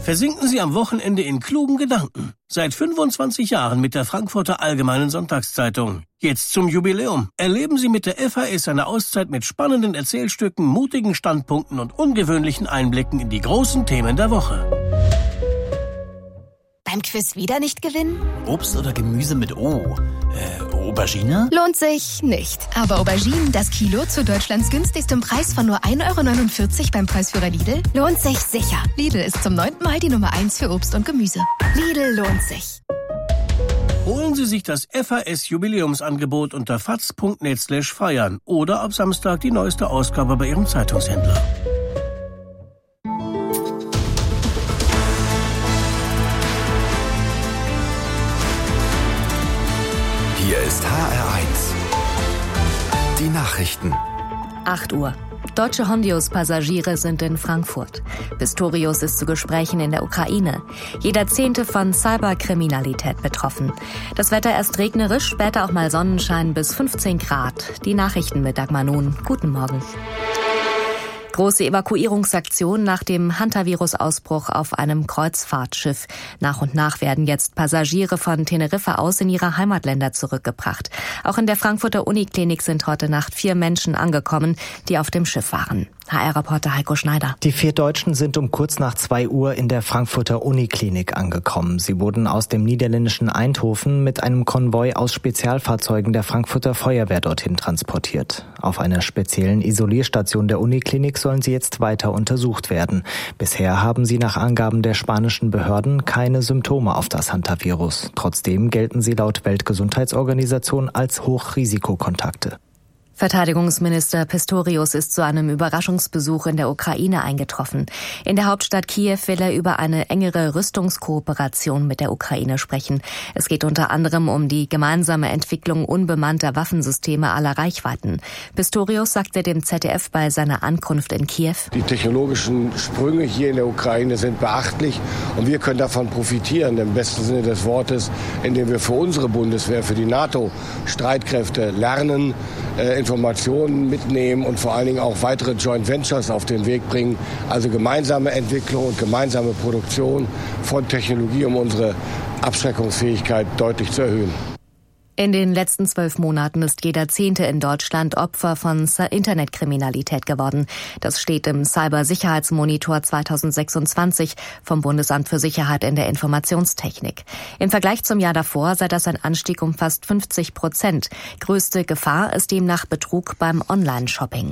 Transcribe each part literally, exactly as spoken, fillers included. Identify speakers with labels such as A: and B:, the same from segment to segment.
A: Versinken Sie am Wochenende in klugen Gedanken. Seit fünfundzwanzig Jahren mit der Frankfurter Allgemeinen Sonntagszeitung. Jetzt zum Jubiläum. Erleben Sie mit der F A S eine Auszeit mit spannenden Erzählstücken, mutigen Standpunkten und ungewöhnlichen Einblicken in die großen Themen der Woche.
B: Beim Quiz wieder nicht gewinnen?
C: Obst oder Gemüse mit O? Äh, Aubergine?
B: Lohnt sich nicht. Aber Auberginen, das Kilo zu Deutschlands günstigstem Preis von nur ein Euro neunundvierzig beim Preisführer Lidl, lohnt sich sicher. Lidl ist zum neunten Mal die Nummer eins für Obst und Gemüse. Lidl lohnt sich.
A: Holen Sie sich das F A S-Jubiläumsangebot unter faz punkt net slash feiern oder ab Samstag die neueste Ausgabe bei Ihrem Zeitungshändler.
D: Hier ist H R eins. Die Nachrichten.
E: acht Uhr. Deutsche Hondius-Passagiere sind in Frankfurt. Pistorius ist zu Gesprächen in der Ukraine. Jeder Zehnte von Cyberkriminalität betroffen. Das Wetter erst regnerisch, später auch mal Sonnenschein bis fünfzehn Grad. Die Nachrichten mit Dagmar Nun. Guten Morgen. Große Evakuierungsaktion nach dem Hantavirus-Ausbruch auf einem Kreuzfahrtschiff. Nach und nach werden jetzt Passagiere von Teneriffa aus in ihre Heimatländer zurückgebracht. Auch in der Frankfurter Uniklinik sind heute Nacht vier Menschen angekommen, die auf dem Schiff waren. H R-Reporter Heiko Schneider.
F: Die vier Deutschen sind um kurz nach zwei Uhr in der Frankfurter Uniklinik angekommen. Sie wurden aus dem niederländischen Eindhoven mit einem Konvoi aus Spezialfahrzeugen der Frankfurter Feuerwehr dorthin transportiert. Auf einer speziellen Isolierstation der Uniklinik sollen sie jetzt weiter untersucht werden. Bisher haben sie nach Angaben der spanischen Behörden keine Symptome auf das Hantavirus. Trotzdem gelten sie laut Weltgesundheitsorganisation als Hochrisikokontakte.
E: Verteidigungsminister Pistorius ist zu einem Überraschungsbesuch in der Ukraine eingetroffen. In der Hauptstadt Kiew will er über eine engere Rüstungskooperation mit der Ukraine sprechen. Es geht unter anderem um die gemeinsame Entwicklung unbemannter Waffensysteme aller Reichweiten. Pistorius sagte dem Z D F bei seiner Ankunft in Kiew:
G: Die technologischen Sprünge hier in der Ukraine sind beachtlich und wir können davon profitieren, im besten Sinne des Wortes, indem wir für unsere Bundeswehr, für die NATO-Streitkräfte lernen, äh, Informationen mitnehmen und vor allen Dingen auch weitere Joint Ventures auf den Weg bringen. Also gemeinsame Entwicklung und gemeinsame Produktion von Technologie, um unsere Abschreckungsfähigkeit deutlich zu erhöhen.
E: In den letzten zwölf Monaten ist jeder Zehnte in Deutschland Opfer von Internetkriminalität geworden. Das steht im Cybersicherheitsmonitor zweitausendsechsundzwanzig vom Bundesamt für Sicherheit in der Informationstechnik. Im Vergleich zum Jahr davor sei das ein Anstieg um fast fünfzig Prozent. Größte Gefahr ist demnach Betrug beim Online-Shopping.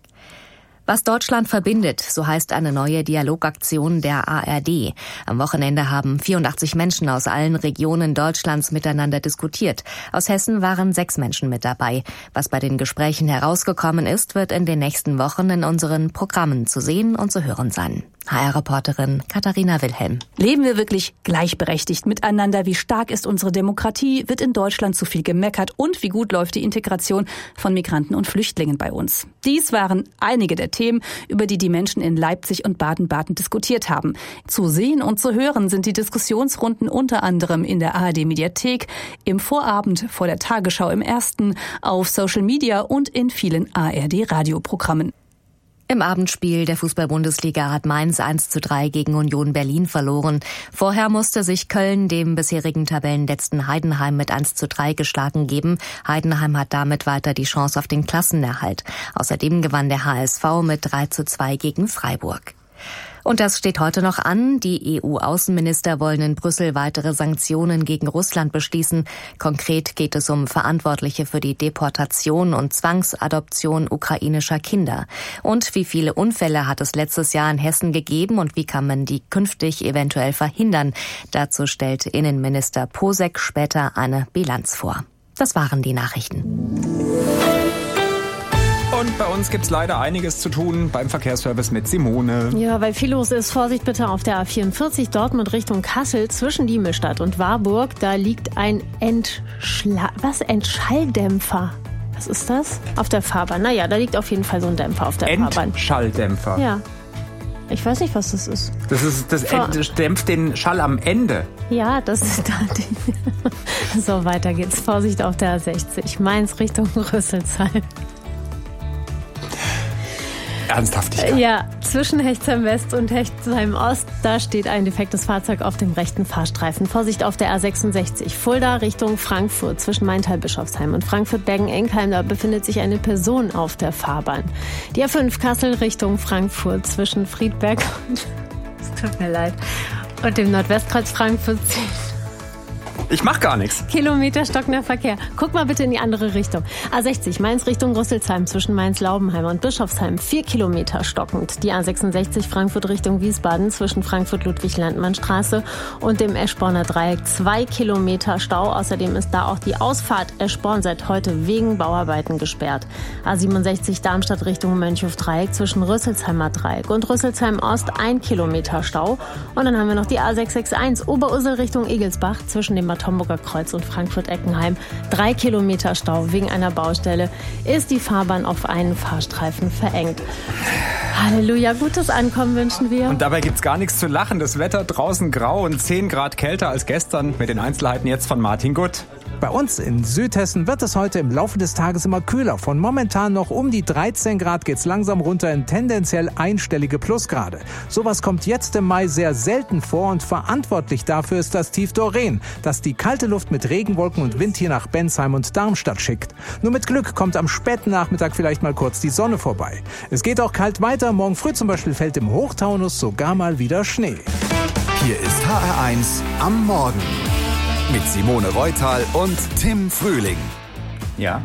E: Was Deutschland verbindet, so heißt eine neue Dialogaktion der A R D. Am Wochenende haben vierundachtzig Menschen aus allen Regionen Deutschlands miteinander diskutiert. Aus Hessen waren sechs Menschen mit dabei. Was bei den Gesprächen herausgekommen ist, wird in den nächsten Wochen in unseren Programmen zu sehen und zu hören sein. H R-Reporterin Katharina Wilhelm.
H: Leben wir wirklich gleichberechtigt miteinander? Wie stark ist unsere Demokratie? Wird in Deutschland zu viel gemeckert? Und wie gut läuft die Integration von Migranten und Flüchtlingen bei uns? Dies waren einige der Themen, über die die Menschen in Leipzig und Baden-Baden diskutiert haben. Zu sehen und zu hören sind die Diskussionsrunden unter anderem in der A R D-Mediathek, im Vorabend vor der Tagesschau im Ersten, auf Social Media und in vielen A R D-Radioprogrammen.
E: Im Abendspiel der Fußball-Bundesliga hat Mainz eins zu drei gegen Union Berlin verloren. Vorher musste sich Köln dem bisherigen Tabellenletzten Heidenheim mit eins zu drei geschlagen geben. Heidenheim hat damit weiter die Chance auf den Klassenerhalt. Außerdem gewann der H S V mit drei zu zwei gegen Freiburg. Und das steht heute noch an. Die E U-Außenminister wollen in Brüssel weitere Sanktionen gegen Russland beschließen. Konkret geht es um Verantwortliche für die Deportation und Zwangsadoption ukrainischer Kinder. Und wie viele Unfälle hat es letztes Jahr in Hessen gegeben und wie kann man die künftig eventuell verhindern? Dazu stellt Innenminister Posek später eine Bilanz vor. Das waren die Nachrichten.
I: Und bei uns gibt's leider einiges zu tun beim Verkehrsservice mit Simone.
J: Ja, weil viel los ist. Vorsicht bitte auf der A vierundvierzig Dortmund Richtung Kassel zwischen Diemestadt und Warburg. Da liegt ein Entschla- was? Entschalldämpfer. Was ist das? Auf der Fahrbahn. Naja, da liegt auf jeden Fall so ein Dämpfer auf der Fahrbahn.
I: Entschalldämpfer.
J: Ja. Ich weiß nicht, was das ist.
I: Das ist das Vor- Ent- dämpft den Schall am Ende.
J: Ja, das ist da. Die so, weiter geht's. Vorsicht auf der A sechzig. Mainz Richtung Rüsselsheim.
I: Ernsthaftigkeit.
J: Ja, zwischen Hechtsheim West und Hechtsheim Ost, da steht ein defektes Fahrzeug auf dem rechten Fahrstreifen. Vorsicht auf der A sechsundsechzig, Fulda Richtung Frankfurt, zwischen Maintal-Bischofsheim und Frankfurt-Bergen-Enkheim, da befindet sich eine Person auf der Fahrbahn. Die A fünf Kassel Richtung Frankfurt, zwischen Friedberg und, es tut mir leid, und dem Nordwestkreuz Frankfurt zehn.
I: Ich mach gar nichts.
J: Kilometer stockender Verkehr. Guck mal bitte in die andere Richtung. A sechzig, Mainz Richtung Rüsselsheim, zwischen Mainz-Laubenheim und Bischofsheim. Vier Kilometer stockend. Die A sechsundsechzig, Frankfurt Richtung Wiesbaden, zwischen Frankfurt-Ludwig-Landmann-Straße und dem Eschborner Dreieck. Zwei Kilometer Stau. Außerdem ist da auch die Ausfahrt Eschborn seit heute wegen Bauarbeiten gesperrt. A siebenundsechzig, Darmstadt Richtung Mönchhof-Dreieck, zwischen Rüsselsheimer Dreieck und Rüsselsheim Ost. Ein Kilometer Stau. Und dann haben wir noch die A sechs sechs eins, Oberursel Richtung Egelsbach, zwischen dem Bad Homburger Kreuz und Frankfurt-Eckenheim. Drei Kilometer Stau wegen einer Baustelle. Ist die Fahrbahn auf einen Fahrstreifen verengt. Halleluja, gutes Ankommen wünschen wir.
I: Und dabei gibt's gar nichts zu lachen. Das Wetter draußen grau und zehn Grad kälter als gestern. Mit den Einzelheiten jetzt von Martin Gutt.
K: Bei uns in Südhessen wird es heute im Laufe des Tages immer kühler. Von momentan noch um die dreizehn Grad geht's langsam runter in tendenziell einstellige Plusgrade. Sowas kommt jetzt im Mai sehr selten vor und verantwortlich dafür ist das Tief Doreen, das die kalte Luft mit Regenwolken und Wind hier nach Bensheim und Darmstadt schickt. Nur mit Glück kommt am späten Nachmittag vielleicht mal kurz die Sonne vorbei. Es geht auch kalt weiter. Morgen früh zum Beispiel fällt im Hochtaunus sogar mal wieder Schnee.
D: Hier ist H R eins am Morgen. Mit Simone Reutal und Tim Frühling.
I: Ja.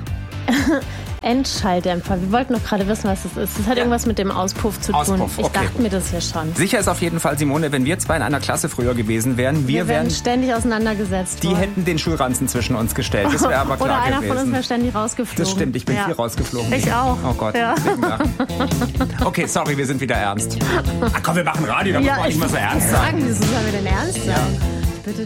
J: Endschalldämpfer. Wir wollten doch gerade wissen, was das ist. Das hat ja irgendwas mit dem Auspuff zu
I: Auspuff,
J: tun. Ich
I: okay.
J: dachte mir das ja schon.
I: Sicher ist auf jeden Fall, Simone, wenn wir zwei in einer Klasse früher gewesen wären, wir,
J: wir
I: wären
J: wären ständig auseinandergesetzt
I: Die
J: worden.
I: hätten den Schulranzen zwischen uns gestellt. Das wäre aber klar
J: Oder einer
I: gewesen.
J: von uns wäre ständig rausgeflogen.
I: Das stimmt, ich bin
J: ja.
I: viel rausgeflogen.
J: Ich auch.
I: Oh Gott.
J: Ja.
I: Okay, sorry, wir sind wieder ernst. Ach komm, wir machen Radio, da
J: ja,
I: muss man nicht mal so ernst sein.
J: Sagen, wieso sollen wir denn ernst sein?
I: Ja.